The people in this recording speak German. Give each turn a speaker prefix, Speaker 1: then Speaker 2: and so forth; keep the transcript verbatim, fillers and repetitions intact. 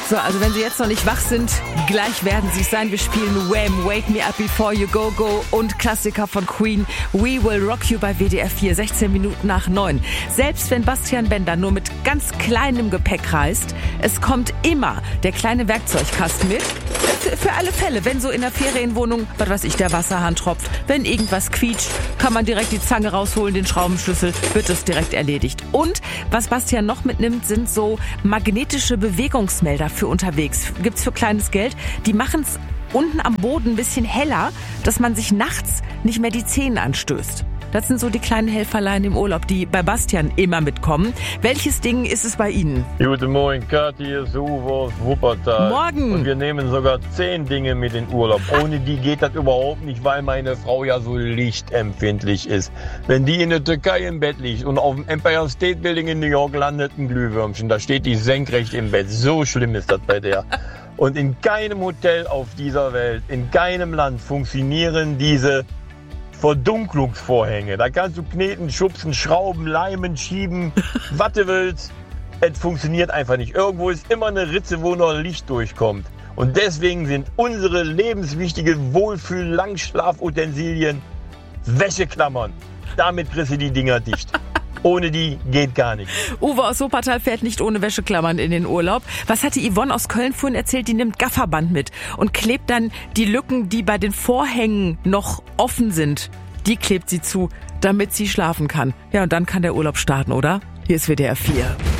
Speaker 1: So, also wenn Sie jetzt noch nicht wach sind, gleich werden Sie es sein. Wir spielen Wham! Wake Me Up Before You Go Go und Klassiker von Queen, We Will Rock You bei W D R vier, sechzehn Minuten nach neun. Selbst wenn Bastian Bender nur mit ganz kleinem Gepäck reist, es kommt immer der kleine Werkzeugkasten mit. Für, für alle Fälle, wenn so in der Ferienwohnung, was weiß ich, der Wasserhahn tropft, wenn irgendwas quietscht, kann man direkt die Zange rausholen, den Schraubenschlüssel, wird es direkt erledigt. Und was Bastian noch mitnimmt, sind so magnetische Bewegungsmelder für unterwegs. Gibt's für kleines Geld. Die machen's unten am Boden ein bisschen heller, dass man sich nachts nicht mehr die Zähne anstößt. Das sind so die kleinen Helferlein im Urlaub, die bei Bastian immer mitkommen. Welches Ding ist es bei Ihnen?
Speaker 2: Guten Morgen, Kathi, hier ist Uwe aus Wuppertal.
Speaker 1: Morgen.
Speaker 2: Und wir nehmen sogar zehn Dinge mit in Urlaub. Ohne die geht das überhaupt nicht, weil meine Frau ja so lichtempfindlich ist. Wenn die in der Türkei im Bett liegt und auf dem Empire State Building in New York landet ein Glühwürmchen, da steht die senkrecht im Bett. So schlimm ist das bei der. Und in keinem Hotel auf dieser Welt, in keinem Land funktionieren diese Verdunklungsvorhänge. Da kannst du kneten, schubsen, schrauben, leimen, schieben, was du willst. Es funktioniert einfach nicht. Irgendwo ist immer eine Ritze, wo noch Licht durchkommt. Und deswegen sind unsere lebenswichtigen Wohlfühl-Langschlafutensilien Wäscheklammern. Damit kriegst du die Dinger dicht. Ohne die geht gar nichts.
Speaker 1: Uwe aus Wuppertal fährt nicht ohne Wäscheklammern in den Urlaub. Was hat die Yvonne aus Köln vorhin erzählt? Die nimmt Gafferband mit und klebt dann die Lücken, die bei den Vorhängen noch offen sind, die klebt sie zu, damit sie schlafen kann. Ja, und dann kann der Urlaub starten, oder? Hier ist W D R vier.